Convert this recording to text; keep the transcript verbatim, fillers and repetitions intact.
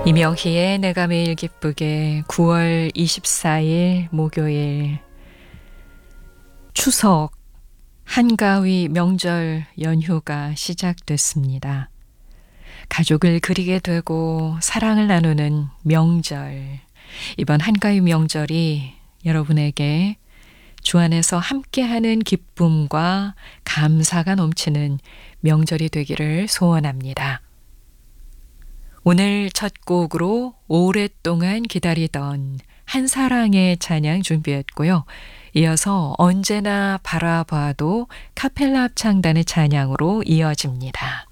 이명희의 내가 매일 기쁘게 구월 이십사일 목요일 추석 한가위 명절 연휴가 시작됐습니다. 가족을 그리게 되고 사랑을 나누는 명절. 이번 한가위 명절이 여러분에게 주 안에서 함께하는 기쁨과 감사가 넘치는 명절이 되기를 소원합니다. 오늘 첫 곡으로 오랫동안 기다리던 한사랑의 찬양 준비했고요. 이어서 언제나 바라봐도 카펠라 합창단의 찬양으로 이어집니다.